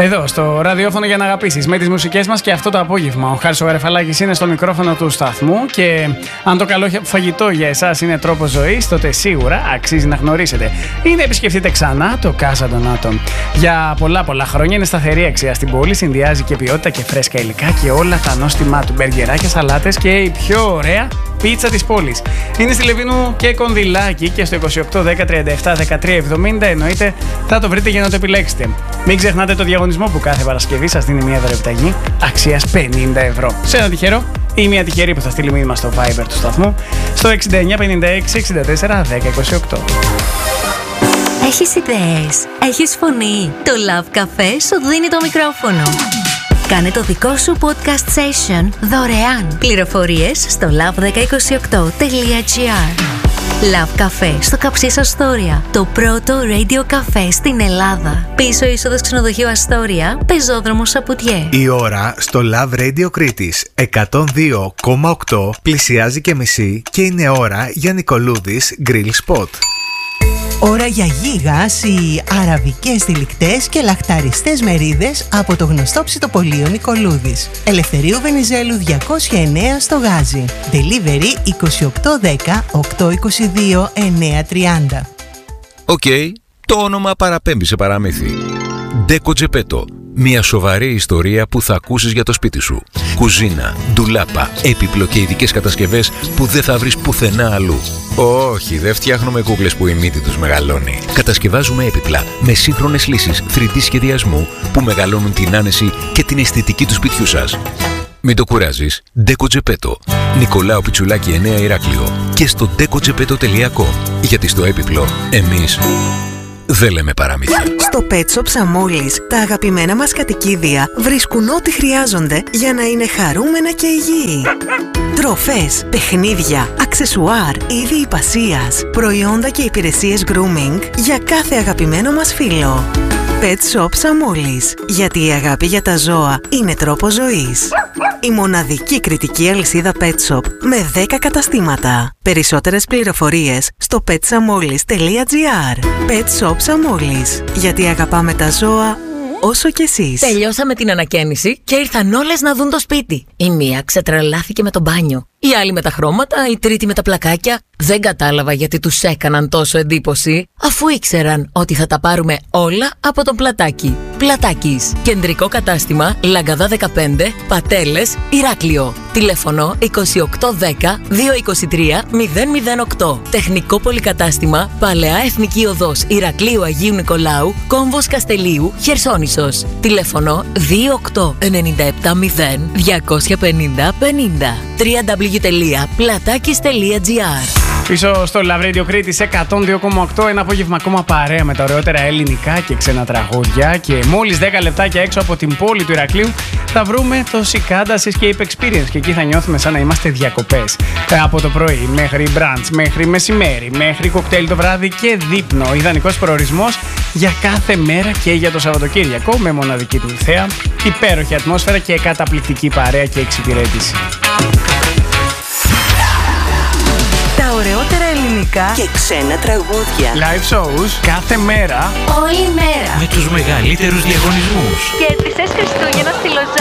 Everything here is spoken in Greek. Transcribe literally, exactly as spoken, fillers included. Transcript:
Εδώ στο ραδιόφωνο για να αγαπήσεις με τις μουσικές μας και αυτό το απόγευμα. Ο Χάρης ο Γαρεφαλάκης είναι στο μικρόφωνο του σταθμού και αν το καλό φαγητό για εσάς είναι τρόπος ζωής, τότε σίγουρα αξίζει να γνωρίσετε ή να επισκεφτείτε ξανά το Casa Donato. Για πολλά πολλά χρόνια είναι σταθερή αξία στην πόλη, συνδυάζει και ποιότητα και φρέσκα υλικά και όλα τα νόστιμά του. Μπεργκεράκια, σαλάτες και η πιο ωραία πίτσα της πόλης. Είναι στη Λεβίνου και Κονδυλάκη και στο είκοσι οκτώ δέκα τριάντα επτά δεκατρία εβδομήντα εννοείται θα το βρείτε για να το επιλέξετε. Μην ξεχνάτε το διαγωνισμό που κάθε Παρασκευή σας δίνει μια δωρεπιταγή αξίας πενήντα ευρώ. Σε ένα τυχερό ή μια τυχερή που θα στείλει μήνυμα στο Viber του σταθμού στο εξήντα εννιά πενήντα έξι εξήντα τέσσερα δέκα είκοσι οκτώ. Έχεις ιδέες, έχεις φωνή. Το Love Café σου δίνει το μικρόφωνο. Κάνε το δικό σου podcast session δωρεάν. Πληροφορίες στο λαβ δέκα είκοσι οκτώ τελεία τζι άρ. Love Café στο Καψίς Αστόρια. Το πρώτο radio cafe στην Ελλάδα. Πίσω είσοδος ξενοδοχείου Αστόρια, πεζόδρομος Σαπουτιέ. Η ώρα στο Love Radio Κρήτης εκατόν δύο κόμμα οκτώ πλησιάζει και μισή και είναι ώρα για Νικολούδης Grill Spot. Ώρα για γίγας οι αραβικές τυλικτές και λαχταριστές μερίδες από το γνωστό ψητοπωλείο Νικολούδης. Ελευθερίου Βενιζέλου διακόσια εννέα στο Γάζι. Delivery είκοσι οκτώ δέκα οκτακόσια είκοσι δύο εννιακόσια τριάντα. Οκ, okay, το όνομα παραπέμπει σε παραμύθι. Ντέκο Τζεπέτο. Μια σοβαρή ιστορία που θα ακούσεις για το σπίτι σου. Κουζίνα, ντουλάπα, έπιπλο και ειδικές κατασκευές που δεν θα βρεις πουθενά αλλού. Όχι, δεν φτιάχνουμε κούκλες που η μύτη τους μεγαλώνει. Κατασκευάζουμε έπιπλα με σύγχρονες λύσεις θρι ντι σχεδιασμού που μεγαλώνουν την άνεση και την αισθητική του σπιτιού σας. Μην το κουράζεις. Ντέκο Τζεπέτο. Νικολάου Πιτσουλάκη εννέα Ηράκλειο. Και στο ντέκο τζεπέτο τελεία κομ. Γιατί στο έπιπλο εμείς δεν λέμε παραμύθια. Στο Pet Shop Σαμόλης, τα αγαπημένα μας κατοικίδια βρίσκουν ό,τι χρειάζονται για να είναι χαρούμενα και υγιή. Τροφές, παιχνίδια, αξεσουάρ, είδη υπασίας, προϊόντα και υπηρεσίες grooming για κάθε αγαπημένο μας φίλο. Pet Shop Σαμόλης, γιατί η αγάπη για τα ζώα είναι τρόπος ζωής. Η μοναδική κριτική αλυσίδα Pet Shop με δέκα καταστήματα. Περισσότερες πληροφορίες στο πετ σαμόλης τελεία τζι άρ. Pet Shop Σαμόλης, γιατί αγαπάμε τα ζώα όσο κι εσείς. Τελειώσαμε την ανακαίνιση και ήρθαν όλες να δουν το σπίτι. Η μία ξετρελάθηκε με το μπάνιο. Η άλλη με τα χρώματα, η τρίτη με τα πλακάκια. Δεν κατάλαβα γιατί τους έκαναν τόσο εντύπωση, αφού ήξεραν ότι θα τα πάρουμε όλα από τον Πλατάκι. Πλατάκης. Κεντρικό κατάστημα, Λαγκαδά δεκαπέντε, Πατέλες, Ηράκλειο. Τηλέφωνο είκοσι οκτώ δέκα διακόσια είκοσι τρία μηδέν μηδέν οκτώ. Τεχνικό πολυκατάστημα, Παλαιά Εθνική Οδός Ηρακλείου Αγίου Νικολάου, Κόμβος Καστελίου, Χερσόνησος. Τηλέφωνο δύο οκτώ εννιά επτά μηδέν διακόσια πενήντα πενήντα. double-u double-u double-u τελεία πλατάκης τελεία τζι άρ. Πίσω στο Love Radio Κρήτης εκατόν δύο κόμμα οκτώ, ένα απόγευμα ακόμα παρέα με τα ωραιότερα ελληνικά και ξένα τραγούδια. Και μόλις δέκα λεπτάκια έξω από την πόλη του Ηρακλείου θα βρούμε το Cicada Escape Experience. Και εκεί θα νιώθουμε σαν να είμαστε διακοπές. Από το πρωί μέχρι brunch, μέχρι μεσημέρι, μέχρι κοκτέιλ το βράδυ και δείπνο. Ιδανικός προορισμός για κάθε μέρα και για το Σαββατοκύριακο. Με μοναδική του θέα, υπέροχη ατμόσφαιρα και καταπληκτική παρέα και εξυπηρέτηση. Ωραιότερα ελληνικά και ξένα τραγούδια. Live shows κάθε μέρα, όλη μέρα. Με τους μεγαλύτερους διαγωνισμούς. Κέρδισες Χριστούγεννα στη Λοζάνη.